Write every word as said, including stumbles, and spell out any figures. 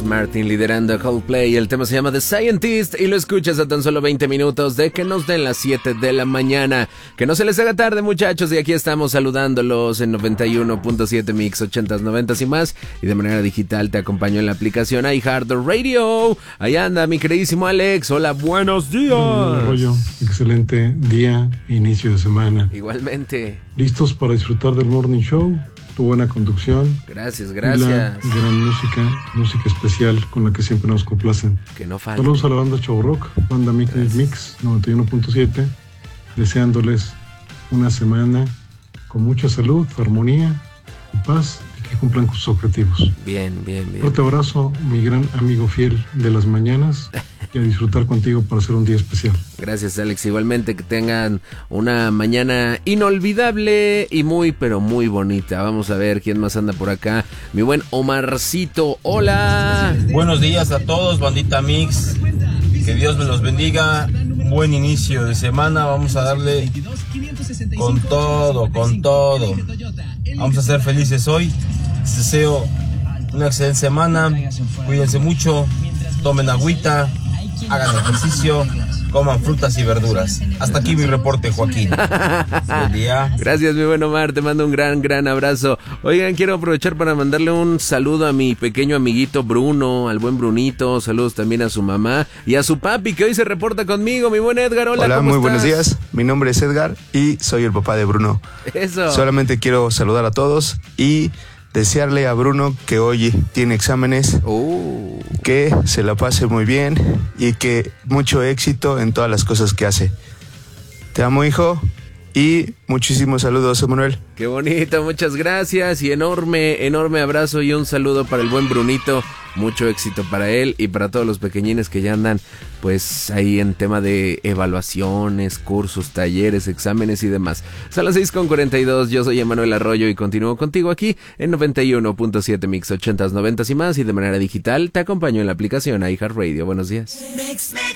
Martin liderando a Coldplay. El tema se llama The Scientist y lo escuchas a tan solo veinte minutos de que nos den las siete de la mañana. Que no se les haga tarde, muchachos, y aquí estamos saludándolos en noventa y uno punto siete Mix ochentas, noventas y más. Y de manera digital te acompaño en la aplicación iHeartRadio. Ahí anda mi queridísimo Alex. Hola, buenos días. Rollo, excelente día, inicio de semana. Igualmente. ¿Listos para disfrutar del Morning Show? Tu buena conducción. Gracias, gracias. La gran música, música especial con la que siempre nos complacen. Que no falte. Saludos a la banda Show Rock, banda Mix Mix noventa y uno punto siete, deseándoles una semana con mucha salud, armonía y paz y que cumplan sus objetivos. Bien, bien, bien. Fuerte abrazo, mi gran amigo fiel de las mañanas. Y a disfrutar contigo para hacer un día especial. Gracias, Alex. Igualmente que tengan una mañana inolvidable y muy, pero muy bonita. Vamos a ver quién más anda por acá. Mi buen Omarcito, hola. Buenos días a todos, bandita Mix. Que Dios me los bendiga. Buen inicio de semana. Vamos a darle con todo, con todo. Vamos a ser felices hoy. Les deseo una excelente semana. Cuídense mucho. Tomen agüita. Hagan ejercicio, coman frutas y verduras. Hasta aquí mi reporte, Joaquín. Buen día. Gracias, mi buen Omar, te mando un gran, gran abrazo. Oigan, quiero aprovechar para mandarle un saludo a mi pequeño amiguito Bruno, al buen Brunito. Saludos también a su mamá y a su papi, que hoy se reporta conmigo, mi buen Edgar. Hola, Hola, ¿cómo muy estás? buenos días. Mi nombre es Edgar y soy el papá de Bruno. Eso. Solamente quiero saludar a todos y desearle a Bruno que hoy tiene exámenes, uh. que se la pase muy bien y que mucho éxito en todas las cosas que hace. Te amo, hijo, y muchísimos saludos, Emanuel. Qué bonito, muchas gracias y enorme, enorme abrazo y un saludo para el buen Brunito. Mucho éxito para él y para todos los pequeñines que ya andan pues ahí en tema de evaluaciones, cursos, talleres, exámenes y demás. Son las seis con cuarenta y dos, yo soy Emanuel Arroyo y continúo contigo aquí en noventa y uno punto siete Mix ochentas, noventas y más, y de manera digital te acompaño en la aplicación iHeartRadio. Buenos días. Mix, mix.